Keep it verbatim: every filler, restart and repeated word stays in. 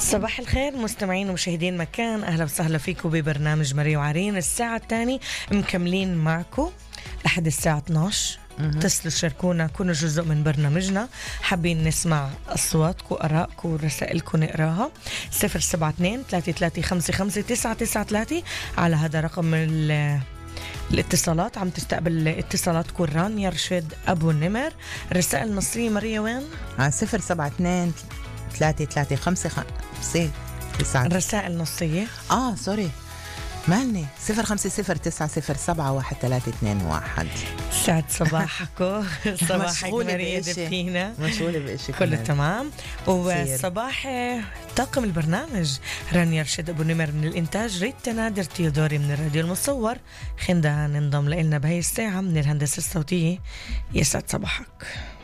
صباح الخير مستمعين ومشاهدين مكان، أهلا وسهلا فيكم ببرنامج مري وعرين. الساعة الثانية مكملين معكم لحد الساعة اثناشر. اتصلوا شاركونا، كونوا جزء من برنامجنا. حابين نسمع أصواتكم وآرائكم ورسائلكم نقراها. صفر سبعة اثنين ثلاثة ثلاثة خمسة خمسة تسعة تسعة ثلاثة على هذا رقم الاتصالات. عم تستقبل اتصالاتكم رانيا رشيد أبو النمر. الرسائل النصية مريا وين؟ على صفر سبعة اثنين ثلاثة ثلاثة خمسة خمسة تسعة. الرسائل النصية آه سوري مالني صفر خمسة صفر تسعة صفر سبعة واحد ثلاثة اثنين واحد. سعد صباحكم. صباحك مريا دبتينا. مشغولة بإشي كله تمام. وصباح طاقم البرنامج رانيا رشيد أبو نمر من الإنتاج، ريتا نادر تيودوري من الراديو المصور. خلينا ننضم لنا بهاي الساعة من الهندسة الصوتية. يسعد صباحك.